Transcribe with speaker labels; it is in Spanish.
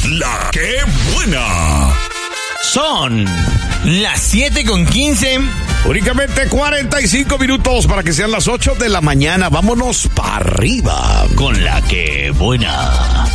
Speaker 1: La que buena.
Speaker 2: Son las 7:15.
Speaker 1: Únicamente 45 minutos para que sean las 8 de la mañana. Vámonos para arriba.
Speaker 2: Con la que buena.